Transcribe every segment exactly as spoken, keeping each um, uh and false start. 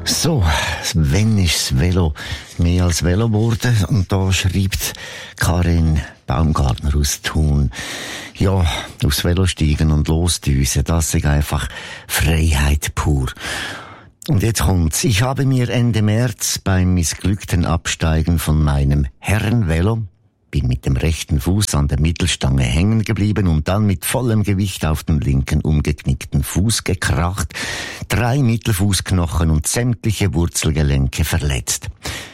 So, wenn ist das Velo mehr als Velo geworden? Und da schreibt Karin Baumgartner aus Thun. Ja, aufs Velo steigen und losdüsen, das ist einfach Freiheit pur. Und jetzt kommt's. Ich habe mir Ende März beim missglückten Absteigen von meinem Herrenvelo, bin mit dem rechten Fuß an der Mittelstange hängen geblieben und dann mit vollem Gewicht auf den linken umgeknickten Fuß gekracht, drei Mittelfußknochen und sämtliche Wurzelgelenke verletzt.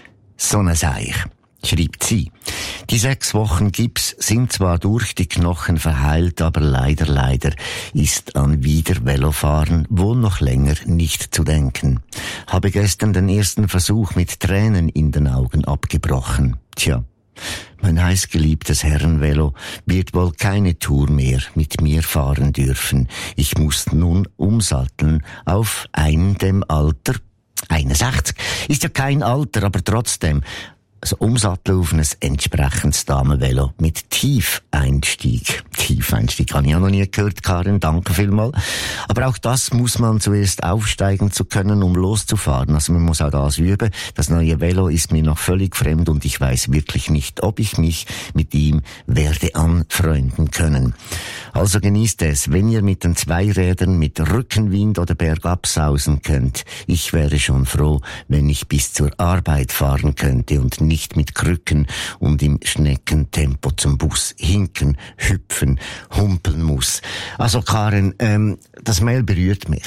So ne Seich, schreibt sie. Die sechs Wochen Gips sind zwar durch die Knochen verheilt, aber leider, leider ist an Wieder-Velofahren wohl noch länger nicht zu denken. Habe gestern den ersten Versuch mit Tränen in den Augen abgebrochen. Tja. Mein heißgeliebtes Herrenvelo wird wohl keine Tour mehr mit mir fahren dürfen. Ich muss nun umsatteln auf ein dem Alter einundsechzig. Ist ja kein Alter, aber trotzdem. Also umsatteln auf ein entsprechendes Damenvelo mit Tiefeinstieg. Tiefeinstieg habe ich auch noch nie gehört, Karin, danke vielmals. Aber auch das muss man zuerst aufsteigen zu können, um loszufahren. Also man muss auch das üben. Das neue Velo ist mir noch völlig fremd und ich weiß wirklich nicht, ob ich mich mit ihm werde anfreunden können. Also genießt es, wenn ihr mit den Zweirädern mit Rückenwind oder bergab sausen könnt. Ich wäre schon froh, wenn ich bis zur Arbeit fahren könnte und nicht mit Krücken und im Schneckentempo zum Bus hinken, hüpfen, humpeln muss. Also Karin, ähm, das Mail berührt mich.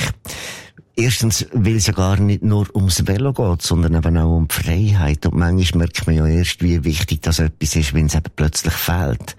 Erstens, weil es ja gar nicht nur ums Velo geht, sondern eben auch um die Freiheit. Und manchmal merkt man ja erst, wie wichtig das etwas ist, wenn es eben plötzlich fehlt.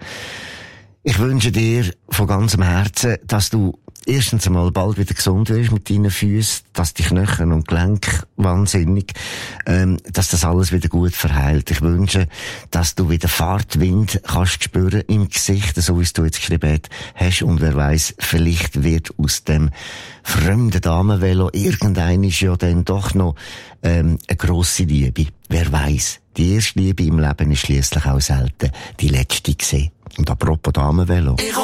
Ich wünsche dir von ganzem Herzen, dass du erstens einmal bald wieder gesund wirst mit deinen Füßen, dass die Knochen und Gelenke wahnsinnig, ähm, dass das alles wieder gut verheilt. Ich wünsche, dass du wieder Fahrtwind kannst spüren im Gesicht, so wie du jetzt geschrieben hast. Und wer weiss, vielleicht wird aus dem fremden Damenvelo irgendein ist ja dann doch noch ähm, eine grosse Liebe. Wer weiss, die erste Liebe im Leben ist schliesslich auch selten die letzte gewesen. Und apropos Damenvelo.